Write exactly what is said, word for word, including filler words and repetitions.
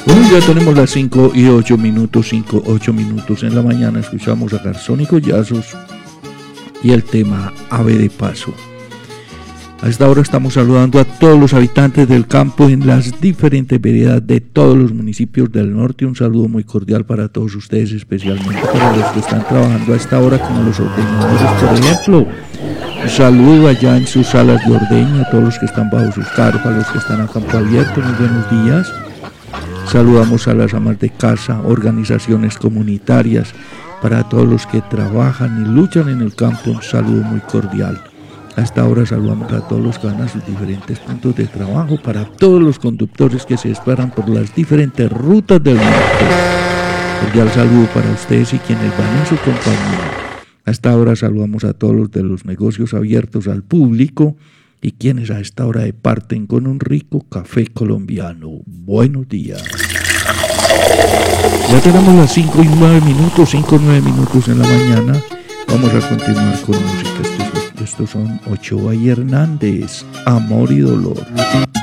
Bueno, ya tenemos las cinco y ocho minutos, cinco, ocho minutos en la mañana. Escuchamos a Garzón y Collazos y el tema Ave de Paso. A esta hora estamos saludando a todos los habitantes del campo en las diferentes veredas de todos los municipios del norte. Un saludo muy cordial para todos ustedes, especialmente para los que están trabajando a esta hora como los ordeñadores, por ejemplo. Un saludo allá en sus salas de ordeña, a todos los que están bajo sus carpas, los que están a campo abierto, muy buenos días. Saludamos a las amas de casa, organizaciones comunitarias, para todos los que trabajan y luchan en el campo, un saludo muy cordial. Hasta ahora saludamos a todos los que van a sus diferentes puntos de trabajo, para todos los conductores que se esperan por las diferentes rutas del norte. Cordial saludo para ustedes y quienes van en su compañía. Hasta ahora saludamos a todos los de los negocios abiertos al público y quienes a esta hora departen con un rico café colombiano. Buenos días. Ya tenemos las cinco y nueve minutos, cinco y nueve minutos en la mañana. Vamos a continuar con música. Estos, estos son Ochoa y Hernández, Amor y Dolor.